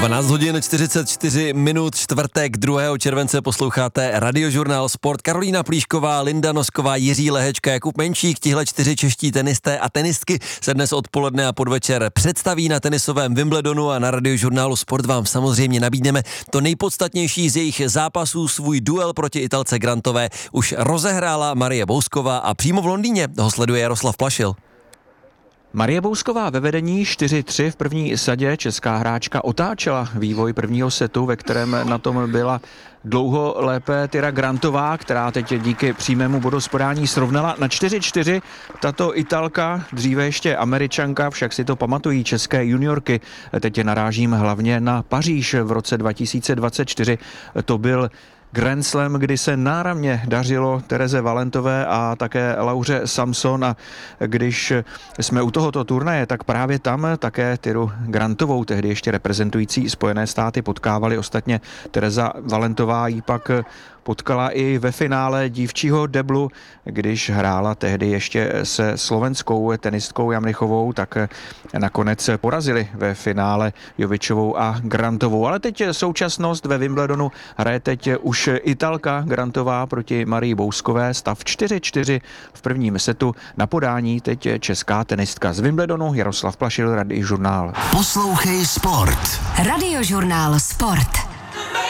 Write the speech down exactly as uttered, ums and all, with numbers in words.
dvanáct hodin čtyřicet čtyři minut, čtvrtek druhého července posloucháte Radiožurnál Sport. Karolína Plíšková, Linda Nosková, Jiří Lehečka, Jakub Menšík, tihle čtyři čeští tenisté a tenistky se dnes odpoledne a podvečer představí na tenisovém Wimbledonu a na Radiožurnálu Sport vám samozřejmě nabídneme to nejpodstatnější z jejich zápasů. Svůj duel proti Italce Grantové už rozehrála Marie Bousková a přímo v Londýně ho sleduje Jaroslav Plašil. Marie Bousková ve vedení čtyři tři v první sadě. Česká hráčka otáčela vývoj prvního setu, ve kterém na tom byla dlouho lépe Tyra Grantová, která teď díky přímému bodospodání srovnala na čtyři čtyři. Tato Italka, dříve ještě Američanka, však si to pamatují české juniorky. Teď narážím hlavně na Paříž v roce dva tisíce dvacet čtyři. To byl Grand Slam, kdy se náramně dařilo Tereze Valentové a také Lauře Samson, a když jsme u tohoto turnaje, tak právě tam také Tyru Grantovou, tehdy ještě reprezentující Spojené státy, potkávali. Ostatně Tereza Valentová jí pak potkala i ve finále dívčího deblu, když hrála tehdy ještě se slovenskou tenistkou Jamnichovou, tak nakonec porazili ve finále Jovičovou a Grantovou. Ale teď současnost ve Wimbledonu hraje teď už Italka Grantová proti Marii Bouskové, stav čtyři čtyři v prvním setu. Na podání teď česká tenistka z Wimbledonu Jaroslav Plašil, Radiožurnál. Poslouchej Sport. Radiožurnál Sport.